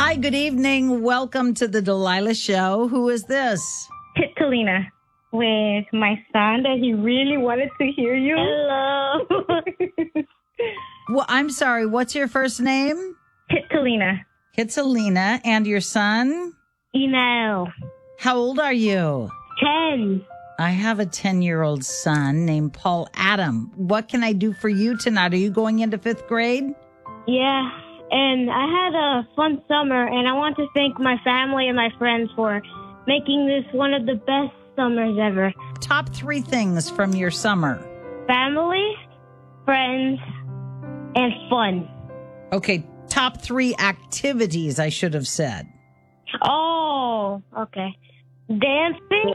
Hi, good evening. Welcome to the Delilah Show. Who is this? Talina, with my son that he really wanted to hear you. Hello. Well, I'm sorry. What's your first name? Talina. Kitsalina. And your son? Email. How old are you? 10. I have a 10-year-old son named Paul Adam. What can I do for you tonight? Are you going into 5th grade? Yeah. And I had a fun summer, and I want to thank my family and my friends for making this one of the best summers ever. Top 3 things from your summer. Family, friends, and fun. Okay, top 3 activities, I should have said. Oh, okay. Dancing.